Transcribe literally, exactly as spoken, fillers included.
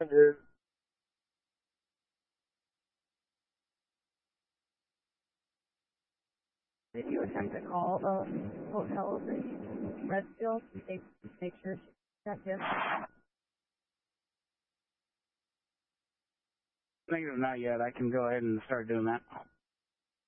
Dude. If you attempt to call a hotel in Redfield, make, make sure that yes. Negative, not yet. I can go ahead and start doing that.